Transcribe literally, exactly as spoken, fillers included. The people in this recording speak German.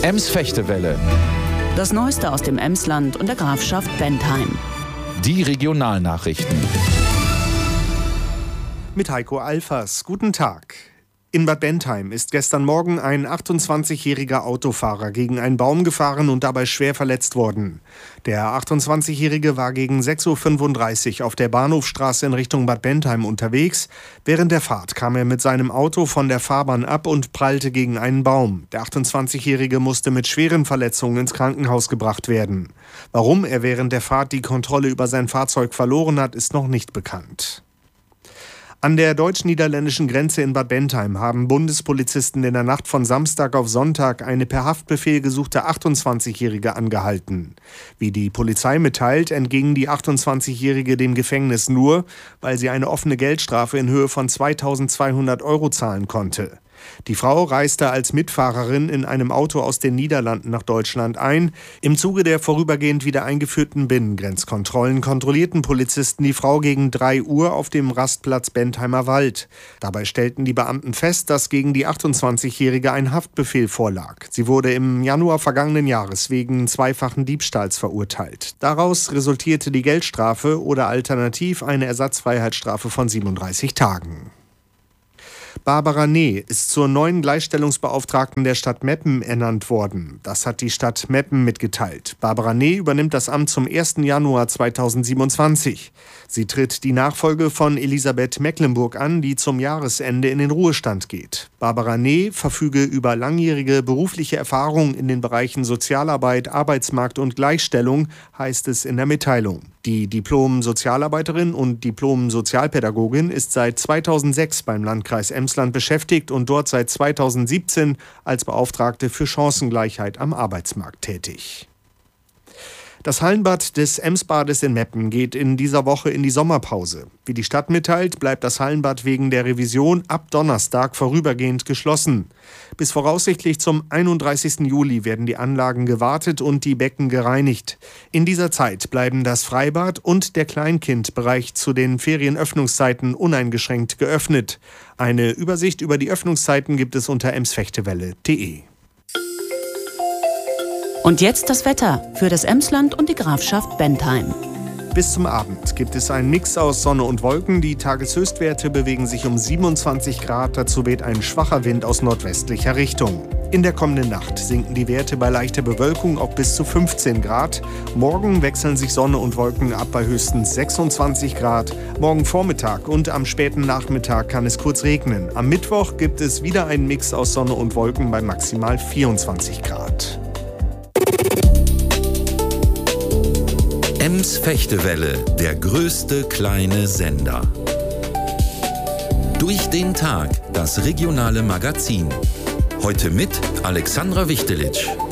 Ems-Fechtewelle. Das Neueste aus dem Emsland und der Grafschaft Bentheim. Die Regionalnachrichten. Mit Heiko Alfers. Guten Tag. In Bad Bentheim ist gestern Morgen ein achtundzwanzigjähriger Autofahrer gegen einen Baum gefahren und dabei schwer verletzt worden. Der achtundzwanzigjährige war gegen sechs Uhr fünfunddreißig auf der Bahnhofstraße in Richtung Bad Bentheim unterwegs. Während der Fahrt kam er mit seinem Auto von der Fahrbahn ab und prallte gegen einen Baum. Der achtundzwanzigjährige musste mit schweren Verletzungen ins Krankenhaus gebracht werden. Warum er während der Fahrt die Kontrolle über sein Fahrzeug verloren hat, ist noch nicht bekannt. An der deutsch-niederländischen Grenze in Bad Bentheim haben Bundespolizisten in der Nacht von Samstag auf Sonntag eine per Haftbefehl gesuchte achtundzwanzigjährige angehalten. Wie die Polizei mitteilt, entging die achtundzwanzigjährige dem Gefängnis nur, weil sie eine offene Geldstrafe in Höhe von zweitausendzweihundert Euro zahlen konnte. Die Frau reiste als Mitfahrerin in einem Auto aus den Niederlanden nach Deutschland ein. Im Zuge der vorübergehend wieder eingeführten Binnengrenzkontrollen kontrollierten Polizisten die Frau gegen drei Uhr auf dem Rastplatz Bentheimer Wald. Dabei stellten die Beamten fest, dass gegen die achtundzwanzigjährige ein Haftbefehl vorlag. Sie wurde im Januar vergangenen Jahres wegen zweifachen Diebstahls verurteilt. Daraus resultierte die Geldstrafe oder alternativ eine Ersatzfreiheitsstrafe von siebenunddreißig Tagen. Barbara Nee ist zur neuen Gleichstellungsbeauftragten der Stadt Meppen ernannt worden. Das hat die Stadt Meppen mitgeteilt. Barbara Nee übernimmt das Amt zum ersten Januar zweitausendsiebenundzwanzig. Sie tritt die Nachfolge von Elisabeth Mecklenburg an, die zum Jahresende in den Ruhestand geht. Barbara Nee verfüge über langjährige berufliche Erfahrung in den Bereichen Sozialarbeit, Arbeitsmarkt und Gleichstellung, heißt es in der Mitteilung. Die Diplom-Sozialarbeiterin und Diplom-Sozialpädagogin ist seit zweitausendsechs beim Landkreis Emsland beschäftigt und dort seit zweitausendsiebzehn als Beauftragte für Chancengleichheit am Arbeitsmarkt tätig. Das Hallenbad des Emsbades in Meppen geht in dieser Woche in die Sommerpause. Wie die Stadt mitteilt, bleibt das Hallenbad wegen der Revision ab Donnerstag vorübergehend geschlossen. Bis voraussichtlich zum einunddreißigsten Juli werden die Anlagen gewartet und die Becken gereinigt. In dieser Zeit bleiben das Freibad und der Kleinkindbereich zu den Ferienöffnungszeiten uneingeschränkt geöffnet. Eine Übersicht über die Öffnungszeiten gibt es unter emsfechtewelle punkt de. Und jetzt das Wetter für das Emsland und die Grafschaft Bentheim. Bis zum Abend gibt es einen Mix aus Sonne und Wolken. Die Tageshöchstwerte bewegen sich um siebenundzwanzig Grad. Dazu weht ein schwacher Wind aus nordwestlicher Richtung. In der kommenden Nacht sinken die Werte bei leichter Bewölkung auf bis zu fünfzehn Grad. Morgen wechseln sich Sonne und Wolken ab bei höchstens sechsundzwanzig Grad. Morgen Vormittag und am späten Nachmittag kann es kurz regnen. Am Mittwoch gibt es wieder einen Mix aus Sonne und Wolken bei maximal vierundzwanzig Grad. Ems-Fechtewelle, der größte kleine Sender. Durch den Tag, das regionale Magazin. Heute mit Alexandra Wichtelitsch.